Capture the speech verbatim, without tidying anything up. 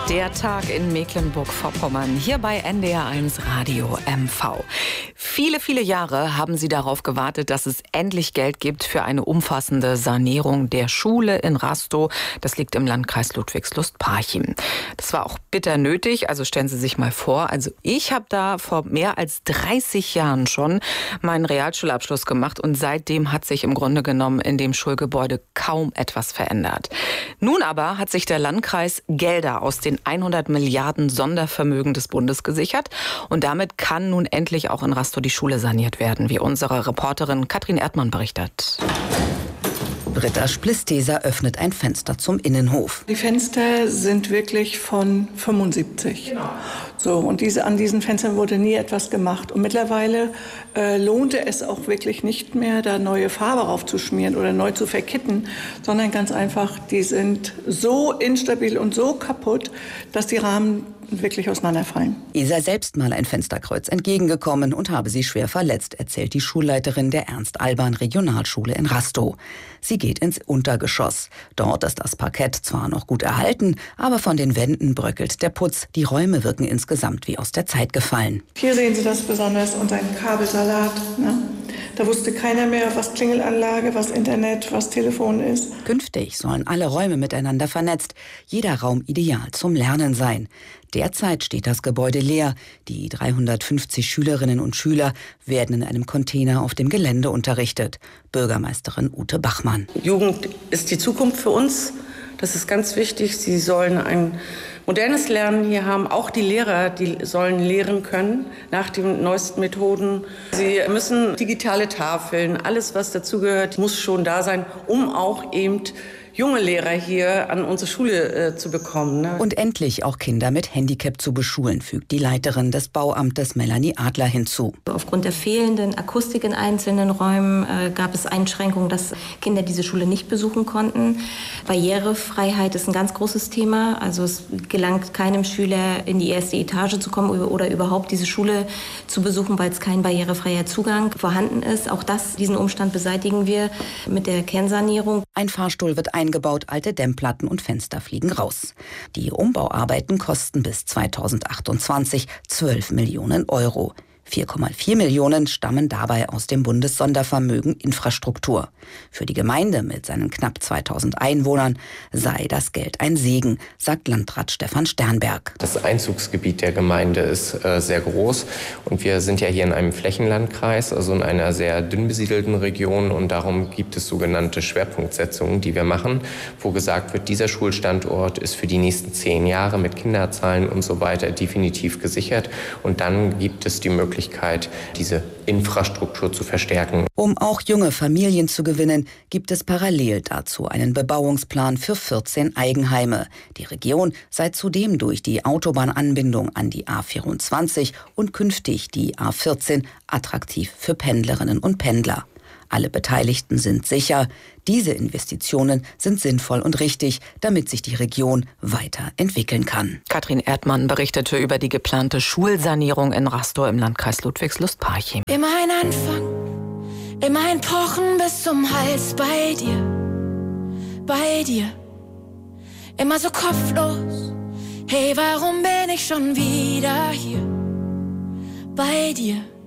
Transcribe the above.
Der Tag in Mecklenburg-Vorpommern, hier bei N D R eins Radio M V. Viele, viele Jahre haben sie darauf gewartet, dass es endlich Geld gibt für eine umfassende Sanierung der Schule in Rastow. Das liegt im Landkreis Ludwigslust-Parchim. Das war auch bitter nötig, also stellen Sie sich mal vor. Also ich habe da vor mehr als dreißig Jahren schon meinen Realschulabschluss gemacht und seitdem hat sich im Grunde genommen in dem Schulgebäude kaum etwas verändert. Nun aber hat sich der Landkreis Gelder aus den hundert Milliarden Sondervermögen des Bundes gesichert. Und damit kann nun endlich auch in Rastow die Schule saniert werden, wie unsere Reporterin Katrin Erdmann berichtet. Britta Splisteser öffnet ein Fenster zum Innenhof. Die Fenster sind wirklich von fünfundsiebzig. Genau. So, und diese, an diesen Fenstern wurde nie etwas gemacht. Und mittlerweile äh, lohnte es auch wirklich nicht mehr, da neue Farbe raufzuschmieren oder neu zu verkitten, sondern ganz einfach, die sind so instabil und so kaputt, dass die Rahmen wirklich auseinanderfallen. Ihr sei selbst mal ein Fensterkreuz entgegengekommen und habe sie schwer verletzt, erzählt die Schulleiterin der Ernst-Alban-Regionalschule in Rastow. Sie geht ins Untergeschoss. Dort ist das Parkett zwar noch gut erhalten, aber von den Wänden bröckelt der Putz. Die Räume wirken insgesamt wie aus der Zeit gefallen. Hier sehen Sie das besonders unter einem Kabelsalat. Ne? Da wusste keiner mehr, was Klingelanlage, was Internet, was Telefon ist. Künftig sollen alle Räume miteinander vernetzt, jeder Raum ideal zum Lernen sein. Derzeit steht das Gebäude leer. Die dreihundertfünfzig Schülerinnen und Schüler werden in einem Container auf dem Gelände unterrichtet. Bürgermeisterin Ute Bachmann. Jugend ist die Zukunft für uns. Das ist ganz wichtig. Sie sollen ein modernes Lernen hier haben. Auch die Lehrer, die sollen lehren können nach den neuesten Methoden. Sie müssen digitale Tafeln, alles was dazugehört, muss schon da sein, um auch eben junge Lehrer hier an unsere Schule äh, zu bekommen. Ne? Und endlich auch Kinder mit Handicap zu beschulen, fügt die Leiterin des Bauamtes Melanie Adler hinzu. Aufgrund der fehlenden Akustik in einzelnen Räumen äh, gab es Einschränkungen, dass Kinder diese Schule nicht besuchen konnten. Barrierefreiheit ist ein ganz großes Thema. Also es gelangt keinem Schüler in die erste Etage zu kommen oder überhaupt diese Schule zu besuchen, weil es kein barrierefreier Zugang vorhanden ist. Auch das, diesen Umstand beseitigen wir mit der Kernsanierung. Ein Fahrstuhl wird eingebaut, alte Dämmplatten und Fenster fliegen raus. Die Umbauarbeiten kosten bis zweitausendachtundzwanzig zwölf Millionen Euro. vier Komma vier Millionen stammen dabei aus dem Bundessondervermögen Infrastruktur. Für die Gemeinde mit seinen knapp zweitausend Einwohnern sei das Geld ein Segen, sagt Landrat Stefan Sternberg. Das Einzugsgebiet der Gemeinde ist äh, sehr groß und wir sind ja hier in einem Flächenlandkreis, also in einer sehr dünn besiedelten Region, und darum gibt es sogenannte Schwerpunktsetzungen, die wir machen, wo gesagt wird, dieser Schulstandort ist für die nächsten zehn Jahre mit Kinderzahlen und so weiter definitiv gesichert, und dann gibt es die Möglichkeit, diese Infrastruktur zu verstärken. Um auch junge Familien zu gewinnen, gibt es parallel dazu einen Bebauungsplan für vierzehn Eigenheime. Die Region sei zudem durch die Autobahnanbindung an die A vierundzwanzig und künftig die A vierzehn attraktiv für Pendlerinnen und Pendler. Alle Beteiligten sind sicher, diese Investitionen sind sinnvoll und richtig, damit sich die Region weiterentwickeln kann. Katrin Erdmann berichtete über die geplante Schulsanierung in Rastow im Landkreis Ludwigslust-Parchim. Immer ein Anfang, immer ein Pochen bis zum Hals bei dir, bei dir. Immer so kopflos, hey, warum bin ich schon wieder hier, bei dir?